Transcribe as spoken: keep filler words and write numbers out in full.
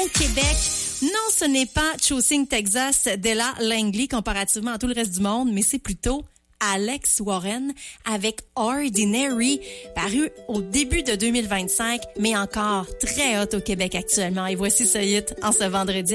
au Québec. Non, ce n'est pas Choosing Texas d'Ella Langley comparativement à tout le reste du monde, mais c'est plutôt Alex Warren avec Ordinary, paru au début de deux mille vingt-cinq, mais encore très hot au Québec actuellement. Et voici ce hit en ce vendredi.